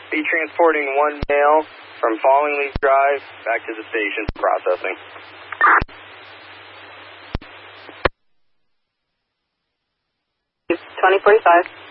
Be transporting one male from Falling Leaf Drive back to the station for processing. $2045.